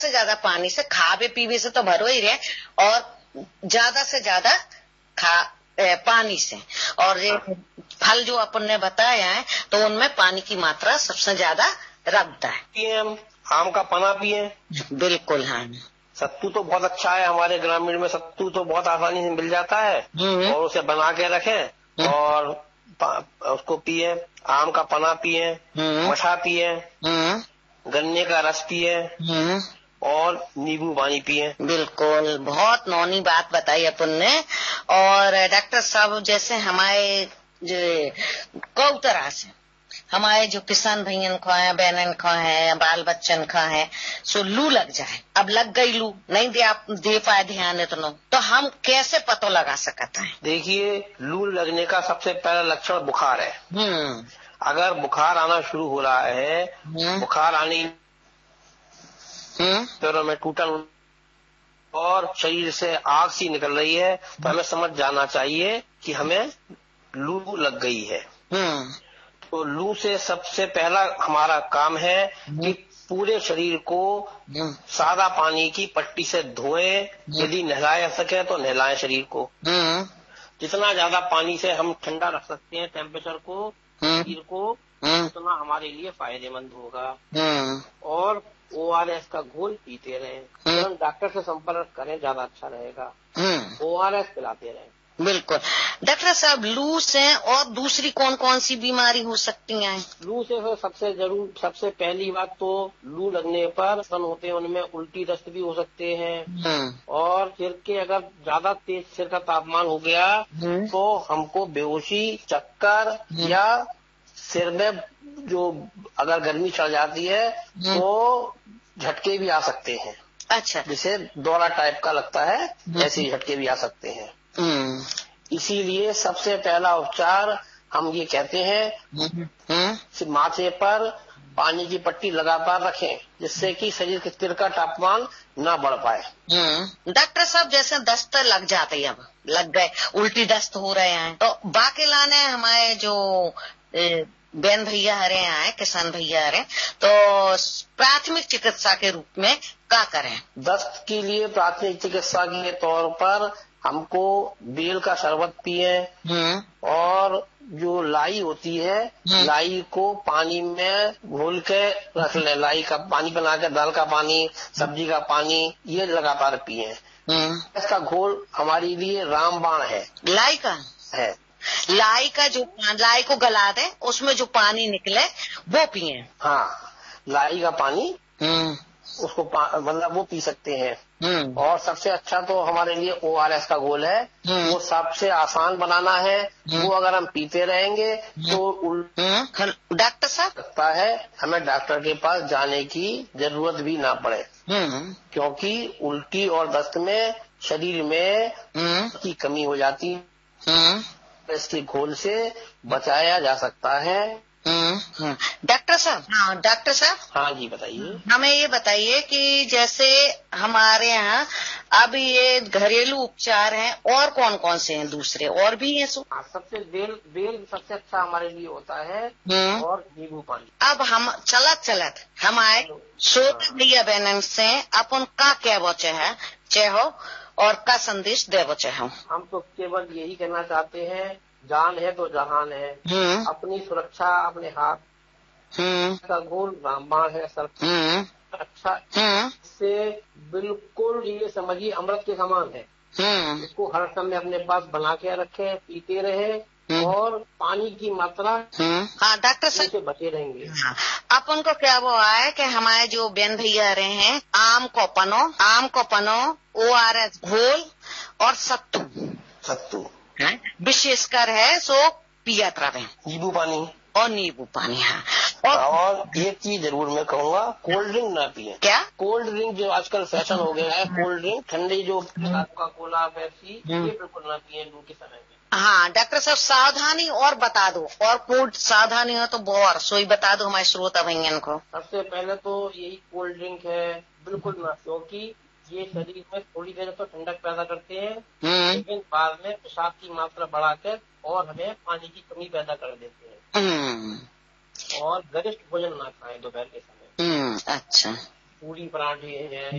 से ज्यादा पानी से खावे पीवे से तो भरो ही रहे और ज्यादा से ज्यादा पानी से। और ये फल जो अपन ने बताया है तो उनमें पानी की मात्रा सबसे ज्यादा रखता है। आम का पना पिए। बिल्कुल हाँ। सत्तू तो बहुत अच्छा है, हमारे ग्रामीण में सत्तू तो बहुत आसानी से मिल जाता है और उसे बना के रखें और उसको पिए। आम का पना पिए, मठा पिए, गन्ने का रस पिए और नींबू पानी पिए। बिल्कुल, बहुत नौनी बात बताई अपन ने। और डॉक्टर साहब जैसे हमारे जो कई तरह से हमारे जो किसान भैयन को है, बहनन को है, बाल बच्चन का है, सो लू लग जाए, अब लग गई लू, नहीं दे पाए ध्यान इतना, तो हम कैसे पता लगा सकते हैं? देखिए, लू लगने का सबसे पहला लक्षण बुखार है। अगर बुखार आना शुरू हो रहा है, बुखार आने पैरों में टूटन और शरीर से आग सी निकल रही है, तो हमें समझ जाना चाहिए कि हमें लू लग गई है। तो लू से सबसे पहला हमारा काम है कि पूरे शरीर को सादा पानी की पट्टी से धोएं। यदि नहलाया सके तो नहलाएं शरीर को। जितना ज्यादा पानी से हम ठंडा रख सकते हैं टेम्परेचर को, शरीर को, उतना हमारे लिए फायदेमंद होगा। और ORS का घोल पीते रहें। तुरंत डॉक्टर से संपर्क करें, ज्यादा अच्छा रहेगा। ORS पिलाते रहें। बिल्कुल। डॉक्टर साहब, लू से और दूसरी कौन कौन सी बीमारी हो सकती हैं? लू से सबसे पहली बात तो लू लगने पर होते हैं, उनमें उल्टी दस्त भी हो सकते हैं। और सिर के अगर ज्यादा तेज सिर का तापमान हो गया तो हमको बेहोशी, चक्कर या सिर में जो अगर गर्मी चढ़ जाती है तो झटके भी आ सकते हैं। अच्छा। जिसे दौरा टाइप का लगता है, ऐसे झटके भी आ सकते हैं। इसीलिए सबसे पहला उपचार हम ये कहते हैं माथे पर पानी की पट्टी लगातार रखें, जिससे कि शरीर के सिर का तापमान न बढ़ पाए। डॉक्टर साहब, जैसे दस्त लग जाते हैं, अब लग गए, उल्टी दस्त हो रहे हैं, तो बाकी लाने हमारे जो बहन भैया हरे हैं, किसान भैया हरे, तो प्राथमिक चिकित्सा के रूप में क्या करें? दस्त के लिए प्राथमिक चिकित्सा के तौर पर हमको बेल का शरबत पिए और जो लाई होती है, लाई को पानी में घोल के रख ले। लाई का पानी बना के, दाल का पानी, सब्जी का पानी, ये लगातार पिए। इसका घोल हमारे लिए रामबाण है। लाई का है। लाई का जो लाई को गला दे, उसमें जो पानी निकले वो पिए। हाँ, लाई का पानी उसको मतलब वो पी सकते हैं। और सबसे अच्छा तो हमारे लिए ORS का घोल है। वो सबसे आसान बनाना है। वो अगर हम पीते रहेंगे तो डॉक्टर साहब लगता है हमें डॉक्टर के पास जाने की जरूरत भी ना पड़े, क्योंकि उल्टी और दस्त में शरीर में की कमी हो जाती है। इसके घोल से बचाया जा सकता है। डॉक्टर साहब। हाँ डॉक्टर साहब। हाँ जी, बताइए। हमें ये बताइए कि जैसे हमारे यहाँ अब ये घरेलू उपचार हैं, और कौन कौन से हैं? दूसरे और भी हैं? सबसे बेल सबसे अच्छा हमारे लिए होता है और नींबू पानी। अब हम चलत हमारे श्रोता भैया बहन से अपन का क्या बचे है चाहो और का संदेश दे बचे हो? हम तो केवल यही कहना चाहते हैं, जान है तो जहान है। अपनी सुरक्षा अपने हाथ का घोल रामबाण है सर। अच्छा, इससे बिल्कुल ये समझिए अमृत के समान है। इसको हर समय अपने पास बना के रखें, पीते रहे और पानी की मात्रा हाँ डॉक्टर साहब से बचे रहेंगे। अपन को क्या वो है कि हमारे जो बहन भैया रहे हैं, आम को पनो ORS घोल और सत्तू विशेषकर है सो पियत रहे। नींबू पानी हाँ। और एक चीज जरूर मैं कहूँगा, कोल्ड ड्रिंक ना पिए। क्या? कोल्ड ड्रिंक जो आजकल फैशन हो गया है, कोल्ड ड्रिंक ठंडी जो कोका-कोला, पेप्सी, ये बिल्कुल ना पिए लू के समय में। हाँ डॉक्टर साहब, सावधानी और बता दो, और कोल्ड सावधानी हो तो बहुत सोई बता दो हमारे श्रोता भैयन को। सबसे पहले तो यही कोल्ड ड्रिंक है, बिल्कुल ना, क्योंकि ये शरीर में थोड़ी देर तो ठंडक पैदा करते हैं, लेकिन बाद में पेशाब की मात्रा बढ़ाकर और हमें पानी की कमी पैदा कर देते हैं। और गरिष्ठ भोजन ना खाएं दोपहर के समय। अच्छा। पूरी पराठे हैं